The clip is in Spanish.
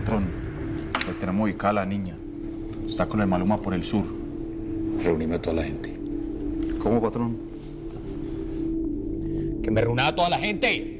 Patrón, le tenemos ubicada a la niña. Está con el Maluma por el sur. Reunime a toda la gente. ¿Cómo, patrón? Que me reúna a toda la gente.